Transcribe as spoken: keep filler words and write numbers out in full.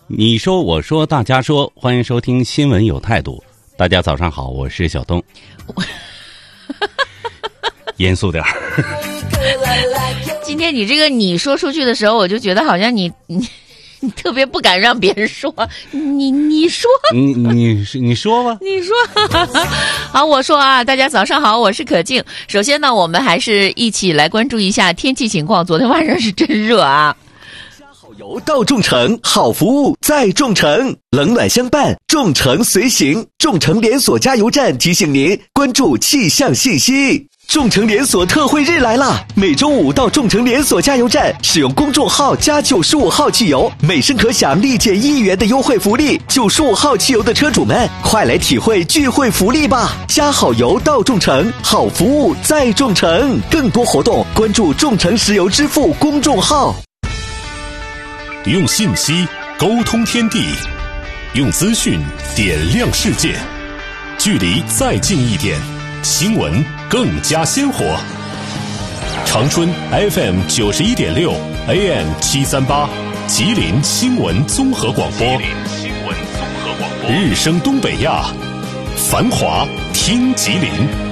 你说我说大家说，欢迎收听新闻有态度。大家早上好，我是小东。严肃点儿。 今天你这个你说出去的时候，我就觉得好像你你你特别不敢让别人说，你你说， 你你你说吧， 你说。好，我说啊，大家早上好，我是可静。首先呢，我们还是一起来关注一下天气情况。昨天晚上是真热啊。 好油到众诚，好服务在众诚，冷暖相伴，众诚随行。众诚连锁加油站提醒您关注气象信息。众诚连锁特惠日来啦！每周五到众诚连锁加油站使用公众号加九十五号汽油，每升可享立减一元的优惠福利。九十五号汽油的车主们，快来体会聚会福利吧！加好油到众诚，好服务在众诚。更多活动关注众诚石油支付公众号。 用信息沟通天地，用资讯点亮世界，距离再近一点，新闻更加鲜活。长春 F M 九十一点六 A M 七三八，吉林新闻综合广播。吉林新闻综合广播，日升东北亚，繁华听吉林。